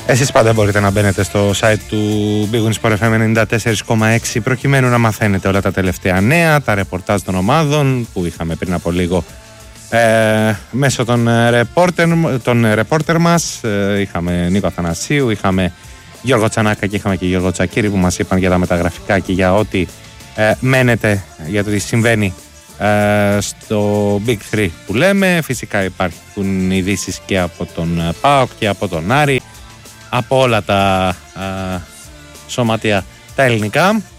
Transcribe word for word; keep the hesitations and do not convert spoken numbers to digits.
Εσείς πάντα μπορείτε να μπαίνετε στο site του Big Win Sport εφ εμ ενενήντα τέσσερα κόμμα έξι προκειμένου να μαθαίνετε όλα τα τελευταία νέα, τα ρεπορτάζ των ομάδων που είχαμε πριν από λίγο ε, μέσω των ρεπόρτερ, των ρεπόρτερ μας. Ε, είχαμε Νίκο Αθανασίου, είχαμε Γιώργο Τσανάκα και είχαμε και Γιώργο Τσακίρη που μας είπαν για τα μεταγραφικά και για ό,τι ε, μένετε, για το τι συμβαίνει ε, στο Big Three που λέμε. Φυσικά υπάρχουν ειδήσεις και από τον ΠΑΟΚ και από τον Άρη, από όλα τα α, σωματεία τα ελληνικά.